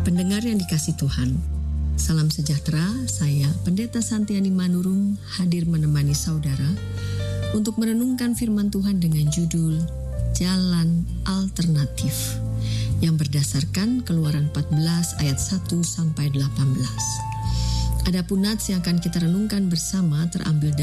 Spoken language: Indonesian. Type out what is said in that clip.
Pendengar yang dikasihi Tuhan, salam sejahtera. Saya Pendeta Santiani Manurung hadir menemani saudara untuk merenungkan firman Tuhan dengan judul Jalan Alternatif yang berdasarkan Keluaran 14 ayat 1 sampai 18. Adapun nats yang akan kita renungkan bersama terambil